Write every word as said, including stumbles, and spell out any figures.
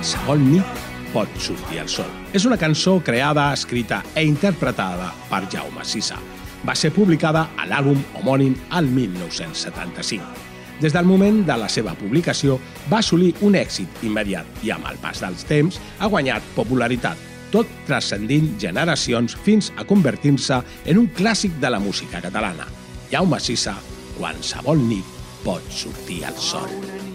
qualsevol nit pot sortir el sol. És una cançó creada, escrita i interpretada per Jaume Sisa. Va ser publicada a l'àlbum homònim al mil nou-cents setanta-cinc. Des del moment de la seva publicació va assolir un èxit immediat i amb el pas dels temps ha guanyat popularitat, tot transcendint generacions fins a convertir-se en un clàssic de la música catalana. Jaume Sisa, qualsevol nit pot sortir el sol.